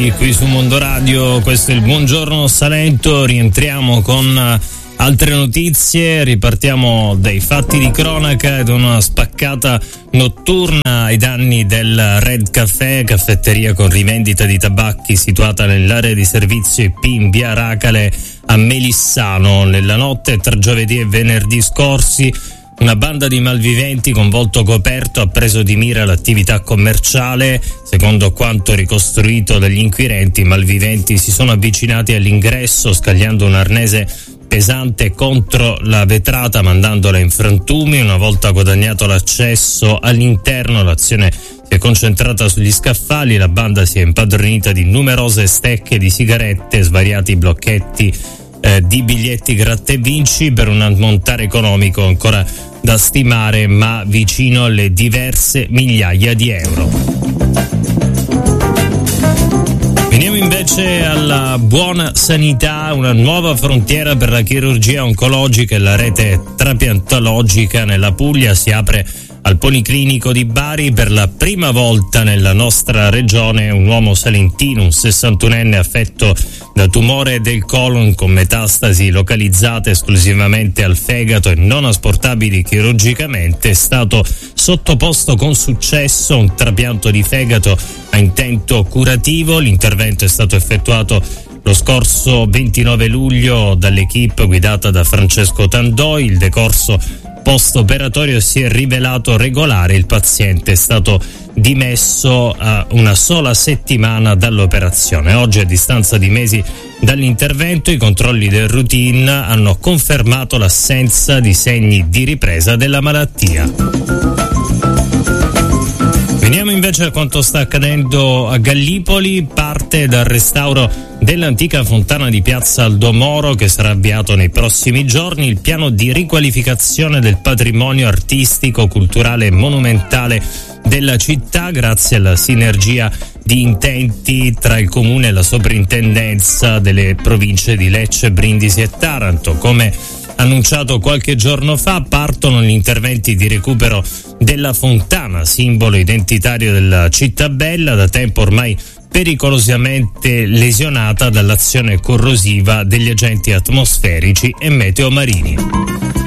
amici qui su Mondo Radio, questo è il Buongiorno Salento. Rientriamo con altre notizie, ripartiamo dai fatti di cronaca ed una spaccata notturna ai danni del Red Café, caffetteria con rivendita di tabacchi situata nell'area di servizio IP in via Racale a Melissano. Nella notte tra giovedì e venerdì scorsi una banda di malviventi con volto coperto ha preso di mira l'attività commerciale. Secondo quanto ricostruito dagli inquirenti, i malviventi si sono avvicinati all'ingresso scagliando un arnese pesante contro la vetrata, mandandola in frantumi. Una volta guadagnato l'accesso all'interno, l'azione si è concentrata sugli scaffali. La banda si è impadronita di numerose stecche di sigarette, svariati blocchetti di biglietti gratta e vinci per un ammontare economico ancora da stimare, ma vicino alle diverse migliaia di euro. Veniamo invece alla buona sanità. Una nuova frontiera per la chirurgia oncologica e la rete trapiantologica nella Puglia si apre al Policlinico di Bari. Per la prima volta nella nostra regione un uomo salentino, un 61enne affetto da tumore del colon con metastasi localizzate esclusivamente al fegato e non asportabili chirurgicamente, è stato sottoposto con successo a un trapianto di fegato a intento curativo. L'intervento è stato effettuato lo scorso 29 luglio dall'equipe guidata da Francesco Tandoi. Il decorso post-operatorio si è rivelato regolare. Il paziente è stato dimesso a una sola settimana dall'operazione. Oggi, a distanza di mesi dall'intervento, i controlli del routine hanno confermato l'assenza di segni di ripresa della malattia. Veniamo invece a quanto sta accadendo a Gallipoli. Parte dal restauro dell'antica fontana di Piazza Aldo Moro, che sarà avviato nei prossimi giorni, il piano di riqualificazione del patrimonio artistico, culturale e monumentale della città, grazie alla sinergia di intenti tra il comune e la soprintendenza delle province di Lecce, Brindisi e Taranto. Come annunciato qualche giorno fa, partono gli interventi di recupero della fontana, simbolo identitario della città bella, da tempo ormai pericolosamente lesionata dall'azione corrosiva degli agenti atmosferici e meteomarini.